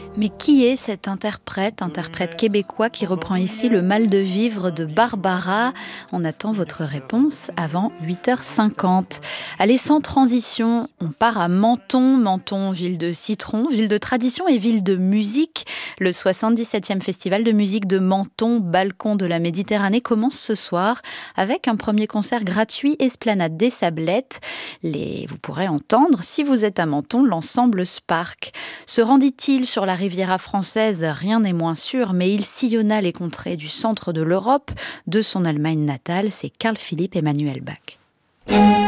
Mais qui est cet interprète québécois qui reprend ici le mal de vivre de Barbara? On attend votre réponse avant 8h50. Allez, sans transition, on part à Menton. Menton, ville de citron, ville de tradition et ville de musique. Le 77e festival de musique de Menton, balcon de la Méditerranée, commence ce soir avec un premier concert gratuit, Esplanade des Sablettes. Vous pourrez entendre, si vous êtes à Menton, l'ensemble Spark. Se rendit-il sur la Riviera française? Rien n'est moins sûr, mais il sillonna les contrées du centre de l'Europe. De son Allemagne natale, c'est Carl Philipp Emanuel Bach.